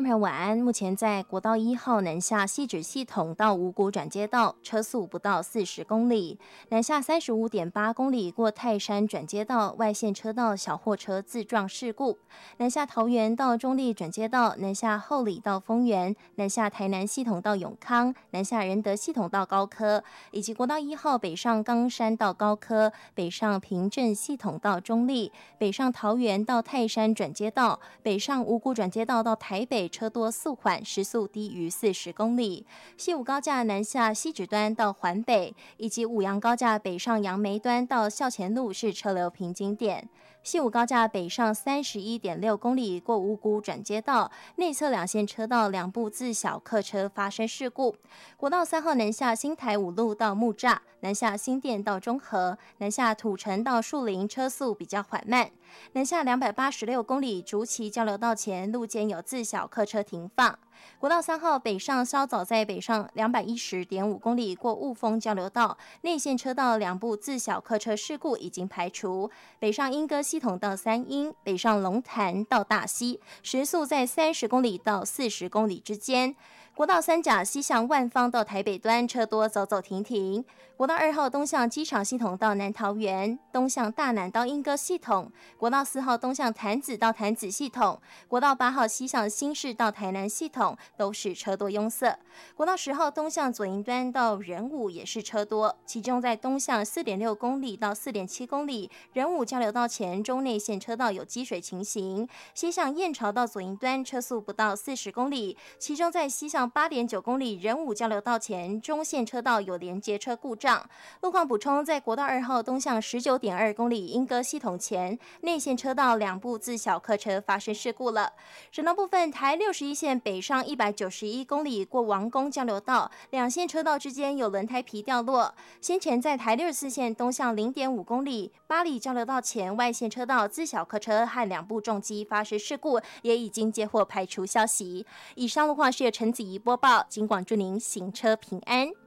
众朋友晚安。目前在国道1号南下汐止系统到五股转接道，车速不到40公里；南下35.8公里过泰山转接道，外线车道小货车自撞事故；南下桃园到中立转接道，南下后里到丰原，南下台南系统到永康，南下仁德系统到高科，以及国道1号北上冈山到高科，北上平镇系统到中立，北上桃园到泰山转接道，北上五股转接道到台北，车多速缓，时速低于40公里。西武高架南下汐止端到环北，以及五杨高架北上杨梅端到校前路是车流平均点。西武高架北上31.6公里过五股转接道，内侧两线车道两部自小客车发生事故。国道3号南下新台五路到木栅，南下新店到中和，南下土城到树林，车速比较缓慢。南下286公里竹崎交流道前路间有自小客车停放。国道3号北上稍早在北上210.5公里过雾峰交流道，内线车道两部自小客车事故已经排除。北上莺歌系统到三鶯，北上龙潭到大溪，时速在30公里到40公里之间。国道3甲西向万芳到台北端车多走走停停。国道2号东向机场系统到南桃园，东向大南到莺歌系统。国道4号东向潭子到潭子系统，国道8号西向新市到台南系统都是车多拥塞。国道10号东向左营端到仁武也是车多，其中在东向4.6公里到4.7公里仁武交流道前中内线车道有积水情形，西向燕巢到左营端车速不到40公里，其中在西向8.9公里仁武交流道前中线车道有连接车故障。路况补充，在国道2号东向19.2公里莺歌系统前内线车道两部自小客车发生事故了。省道部分，台61线北上191公里过王宫交流道，两线车道之间有轮胎皮掉落。先前在台64线东向0.5公里八里交流道前外线车道自小客车和两部重机发生事故，也已经接获排除消息。以上路况是由陈子怡播报，警广祝您行车平安。